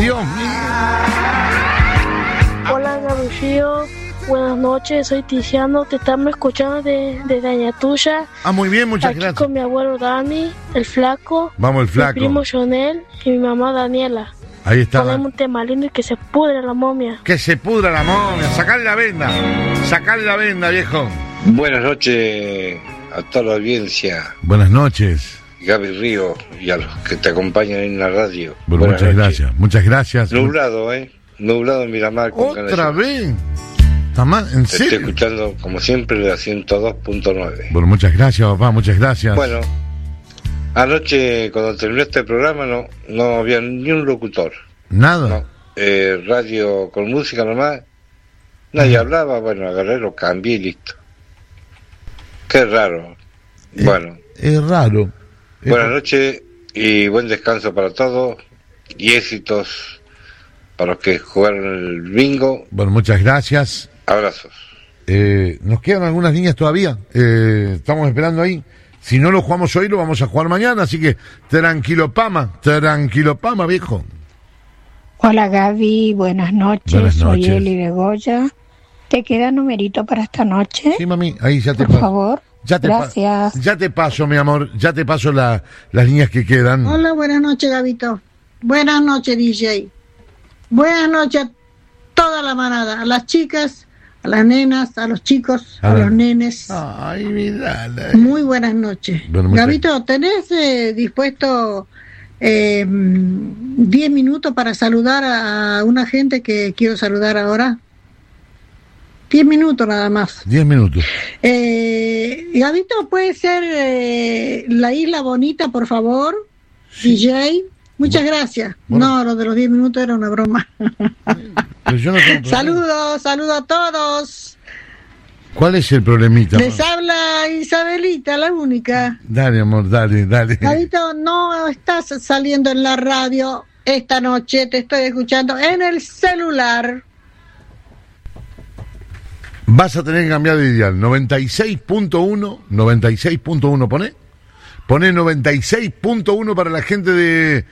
Dios mío. Hola, Gabriel. Buenas noches, soy Tiziano. Te estamos escuchando desde Añatuya. Muy bien, muchas aquí gracias. Con mi abuelo Dani, el flaco. Vamos, el flaco. Mi primo Jonel y mi mamá Daniela. Ahí está. Ponemos un tema lindo y que se pudra la momia. Que se pudra la momia. Sacarle la venda. Sacarle la venda, viejo. Buenas noches a toda la audiencia. Buenas noches. Gaby Río y a los que te acompañan en la radio. Bueno, muchas gracias. Muchas gracias. Nublado, Nublado en Miramar. Con ¿Otra vez? ¿Está mal? ¿En serio? Te estoy escuchando, como siempre, la 102.9. Bueno, muchas gracias, papá. Muchas gracias. Bueno, anoche, cuando terminó este programa, no había ni un locutor. ¿Nada? No. Radio con música nomás. Nadie hablaba. Bueno, agarré, lo cambié y listo. Qué raro. Bueno. Es raro. Buenas noches y buen descanso para todos. Y éxitos para los que jugaron el bingo. Bueno, muchas gracias. Abrazos. Nos quedan algunas líneas todavía. Estamos esperando ahí. Si no lo jugamos hoy, lo vamos a jugar mañana. Así que tranquilo, Pama, viejo. Hola, Gaby. Buenas noches. Buenas noches. Soy Eli de Goya. ¿Te queda numerito para esta noche? Sí, mami. Ahí ya te paso. Por favor. Gracias. Ya te paso, mi amor. Ya te paso las líneas que quedan. Hola, buenas noches, Gabito. Buenas noches, DJ. Buenas noches a toda la manada. A las chicas, a las nenas, a los chicos, a los nenes. Ay, mira. Muy buenas noches. Bueno, Gabito, ¿tenés dispuesto 10 minutos para saludar a una gente que quiero saludar ahora? 10 minutos nada más. 10 minutos. Gabito, ¿puede ser La Isla Bonita, por favor? Sí. DJ. Muchas gracias. Bueno. No, lo de los 10 minutos era una broma. Pero yo no tengo Saludos a todos. ¿Cuál es el problemita? Les habla Isabelita, la única. Dale, amor, dale. Gabito, no estás saliendo en la radio esta noche, te estoy escuchando en el celular. Vas a tener que cambiar de dial. 96.1, pone 96.1 para la gente de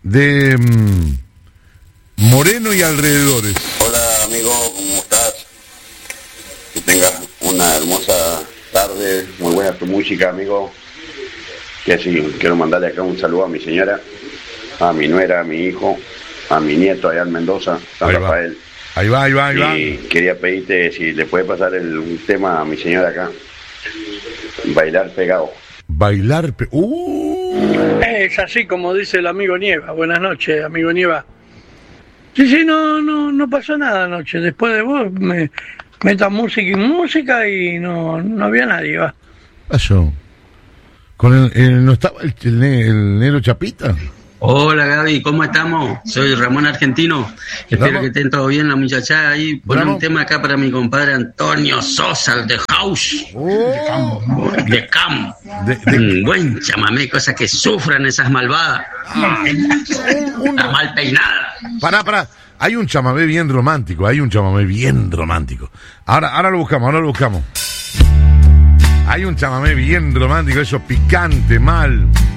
Moreno y alrededores. Hola, amigo, ¿cómo estás? Que tengas una hermosa tarde, muy buena tu música, amigo. Que sí, quiero mandarle acá un saludo a mi señora, a mi nuera, a mi hijo, a mi nieto allá en Mendoza, San Rafael. Ahí va. Y quería pedirte si le puede pasar un tema a mi señora acá. Bailar pegado. Es así como dice el amigo Nieva. Buenas noches, amigo Nieva. Sí, no pasó nada anoche. Después de vos me metan música y no había nadie, va. Pasó. ¿No estaba el negro Chapita? Hola Gaby, ¿cómo estamos? Soy Ramón Argentino. Espero que estén todo bien la muchachada ahí. Poner un tema acá para mi compadre Antonio Sosa, de House. De Cam. Buen chamamé, cosas que sufran esas malvadas. La mal peinada. Pará. Hay un chamamé bien romántico. Ahora lo buscamos. Hay un chamamé bien romántico, eso picante, mal.